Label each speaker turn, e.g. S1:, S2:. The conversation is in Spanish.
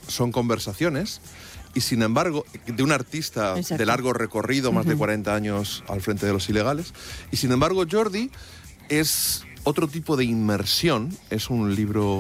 S1: son conversaciones, y sin embargo, de un artista
S2: Exacto.
S1: de largo recorrido, más de 40 años al frente de los ilegales, y sin embargo Jordi es otro tipo de inmersión, es un libro